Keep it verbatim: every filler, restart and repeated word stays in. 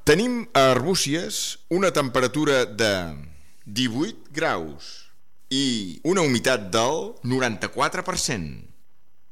Tenim a Arbúcies una temperatura de divuit graus i una humitat del noranta-quatre per cent.